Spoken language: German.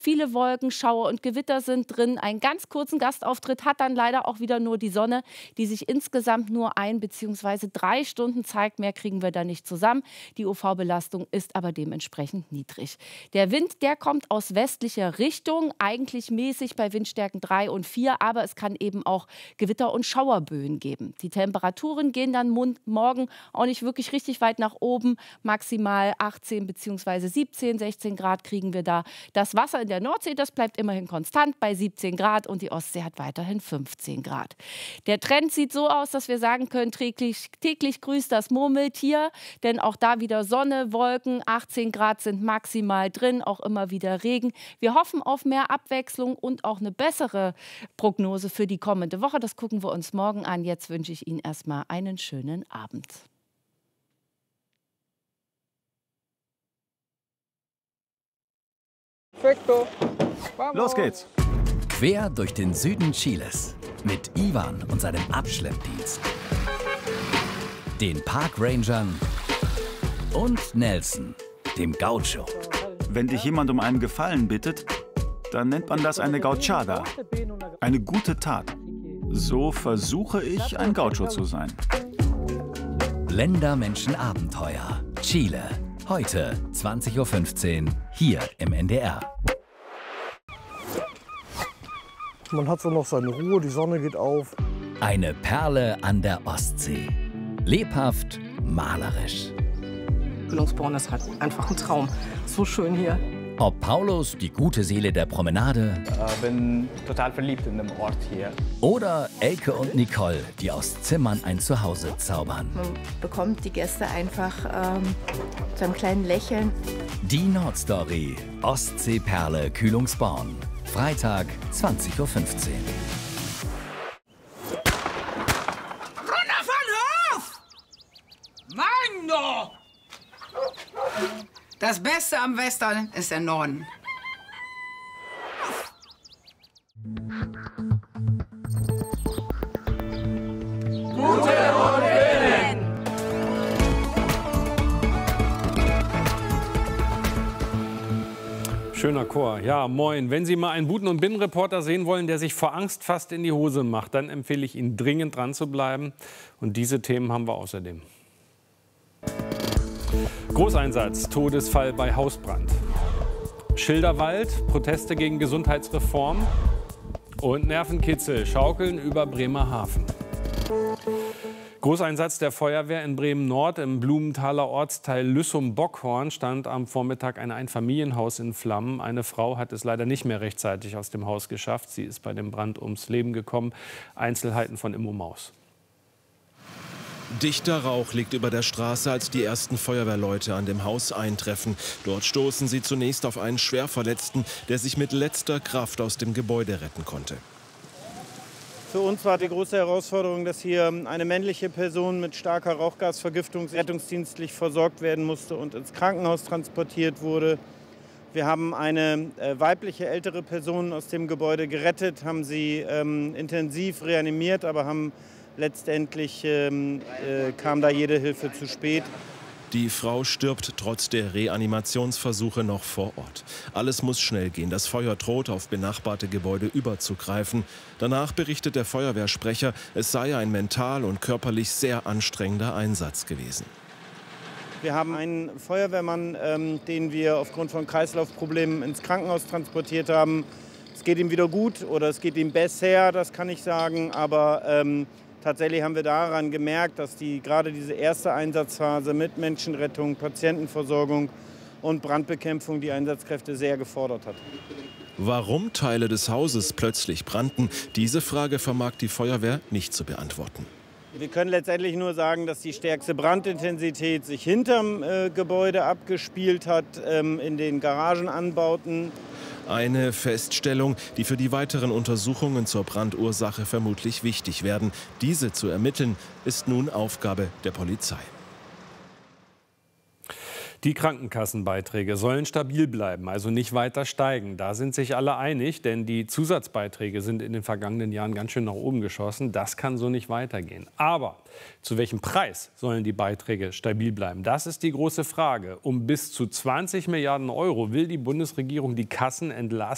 Viele Wolken, Schauer und Gewitter sind drin. Einen ganz kurzen Gastauftritt hat dann leider auch wieder nur die Sonne, die sich insgesamt nur 1 bzw. 3 Stunden zeigt. Mehr kriegen wir da nicht zusammen. Die UV-Belastung ist aber dementsprechend niedrig. Der Wind, der kommt aus westlicher Richtung, eigentlich mäßig bei Windstärken 3 und 4, aber es kann eben auch Gewitter- und Schauerböen geben. Die Temperaturen gehen dann morgen auch nicht wirklich richtig weit nach oben. Maximal 18 bzw. 17, 16 Grad kriegen wir da. Das Wasser in der Nordsee, das bleibt immerhin konstant bei 17 Grad und die Ostsee hat weiterhin 15 Grad. Der Trend sieht so aus, dass wir sagen können, täglich grüßt das Murmeltier, denn auch da wieder Sonne, Wolken, 18 Grad sind maximal drin, auch immer wieder Regen. Wir hoffen auf mehr Abwechslung und auch eine bessere Prognose für die kommende Woche. Das gucken wir uns morgen an. Jetzt wünsche ich Ihnen erstmal einen schönen Abend. Los geht's! Quer durch den Süden Chiles mit Ivan und seinem Abschleppdienst, den Parkrangern und Nelson, dem Gaucho. Wenn dich jemand um einen Gefallen bittet, dann nennt man das eine Gauchada, eine gute Tat. So versuche ich, ein Gaucho zu sein. Länder-Menschen-Abenteuer. Chile. Heute 20:15 Uhr hier im NDR. Man hat so noch seine Ruhe, die Sonne geht auf. Eine Perle an der Ostsee. Lebhaft, malerisch. Kühlungsborn ist halt einfach ein Traum. So schön hier. Ob Paulus, die gute Seele der Promenade, bin total verliebt in dem Ort hier. oder Elke und Nicole, die aus Zimmern ein Zuhause zaubern. Man bekommt die Gäste einfach zu einem kleinen Lächeln. Die Nordstory. Ostseeperle Kühlungsborn. Freitag 20:15 Uhr. Runter von Hof! Mann, doch! Das Beste am Western ist der Norden. Schöner Chor. Ja, moin. Wenn Sie mal einen Buten- und Binnenreporter sehen wollen, der sich vor Angst fast in die Hose macht, dann empfehle ich Ihnen dringend dran zu bleiben. Und diese Themen haben wir außerdem. Großeinsatz, Todesfall bei Hausbrand. Schilderwald, Proteste gegen Gesundheitsreform. Und Nervenkitzel, Schaukeln über Bremerhaven. Großeinsatz der Feuerwehr in Bremen-Nord. Im Blumenthaler Ortsteil Lüssum-Bockhorn stand am Vormittag ein Einfamilienhaus in Flammen. Eine Frau hat es leider nicht mehr rechtzeitig aus dem Haus geschafft. Sie ist bei dem Brand ums Leben gekommen. Einzelheiten von Immo Maus. Dichter Rauch liegt über der Straße, als die ersten Feuerwehrleute an dem Haus eintreffen. Dort stoßen sie zunächst auf einen Schwerverletzten, der sich mit letzter Kraft aus dem Gebäude retten konnte. Für uns war die große Herausforderung, dass hier eine männliche Person mit starker Rauchgasvergiftung rettungsdienstlich versorgt werden musste und ins Krankenhaus transportiert wurde. Wir haben eine weibliche ältere Person aus dem Gebäude gerettet, haben sie intensiv reanimiert, aber haben letztendlich kam da jede Hilfe zu spät. Die Frau stirbt trotz der Reanimationsversuche noch vor Ort. Alles muss schnell gehen. Das Feuer droht, auf benachbarte Gebäude überzugreifen. Danach berichtet der Feuerwehrsprecher, es sei ein mental und körperlich sehr anstrengender Einsatz gewesen. Wir haben einen Feuerwehrmann, den wir aufgrund von Kreislaufproblemen ins Krankenhaus transportiert haben. Es geht ihm wieder gut oder es geht ihm besser, das kann ich sagen, aber tatsächlich haben wir daran gemerkt, dass gerade diese erste Einsatzphase mit Menschenrettung, Patientenversorgung und Brandbekämpfung die Einsatzkräfte sehr gefordert hat. Warum Teile des Hauses plötzlich brannten, diese Frage vermag die Feuerwehr nicht zu beantworten. Wir können letztendlich nur sagen, dass die stärkste Brandintensität sich hinterm Gebäude abgespielt hat, in den Garagenanbauten. Eine Feststellung, die für die weiteren Untersuchungen zur Brandursache vermutlich wichtig werden. Diese zu ermitteln, ist nun Aufgabe der Polizei. Die Krankenkassenbeiträge sollen stabil bleiben, also nicht weiter steigen. Da sind sich alle einig, denn die Zusatzbeiträge sind in den vergangenen Jahren ganz schön nach oben geschossen. Das kann so nicht weitergehen. Aber zu welchem Preis sollen die Beiträge stabil bleiben? Das ist die große Frage. Um bis zu 20 Milliarden Euro will die Bundesregierung die Kassen entlasten.